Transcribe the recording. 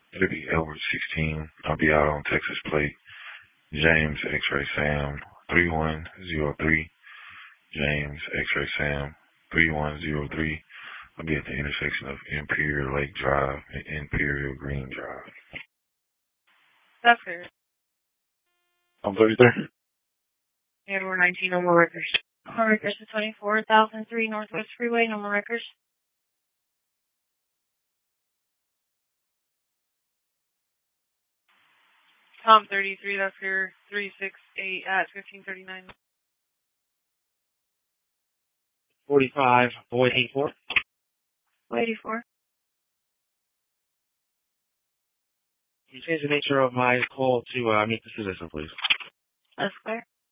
It'll be Edward 16. I'll be out on Texas plate. James X-Ray Sam 3103. James X-Ray Sam 3103. I'll be at the intersection of Imperial Lake Drive and Imperial Green Drive. That's fair. I'm 33. And we're 19, no more records. No more records to 24,003 Northwest Freeway, no more records. Tom 33, that's your 368 at 1539. 45, Boyd 84. Boyd 84. Can you change the nature of my call to meet the citizen, please? That's clear.